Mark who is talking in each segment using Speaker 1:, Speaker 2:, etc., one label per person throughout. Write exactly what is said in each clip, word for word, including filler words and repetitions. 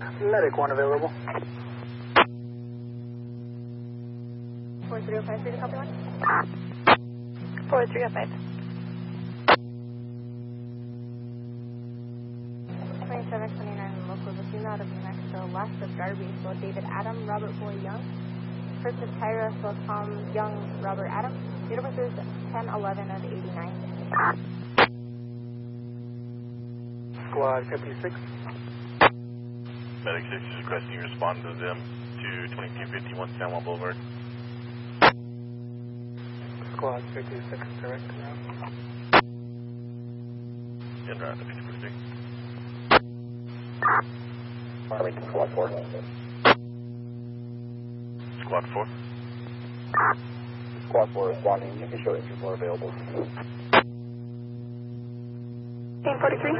Speaker 1: Medic one available.
Speaker 2: four three oh five, three to copy one.
Speaker 3: four three oh five.
Speaker 2: twenty-seven twenty-nine local, the female out of New Mexico, last of Darby, so David Adam, Robert Boy Young. First is Tyra, so Tom Young, Robert Adam. Date of birth is ten eleven of eighty-nine.
Speaker 1: Squad fifty-six.
Speaker 4: Medic six is requesting you respond to them to twenty-two fifty-one San Juan Boulevard.
Speaker 1: Squad fifty-six, direct now.
Speaker 4: In route to fifty-six.
Speaker 5: Arlington, Squad four.
Speaker 4: Squad four.
Speaker 5: Squad four responding. You can show entry four available.
Speaker 3: Team forty-three.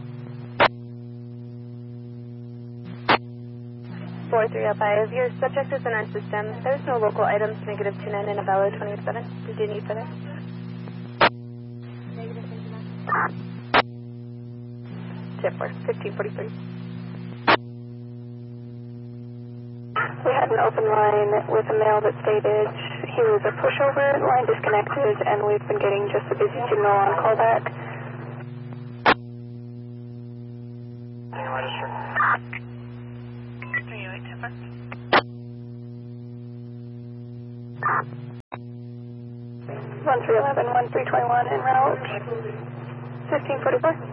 Speaker 3: four three oh five. Your subject is in our system. There's no local items. Negative two nine in Avella twenty-seven. Did you need further?
Speaker 2: Negative twenty-nine.
Speaker 3: Tip four, fifteen forty-three. We had an open line with a male that stated he was a pushover, line disconnected, and we've been getting just a busy signal on callback.
Speaker 1: Register.
Speaker 3: three oh eight, tip four. one three eleven, one three twenty-one en route, fifteen forty-four.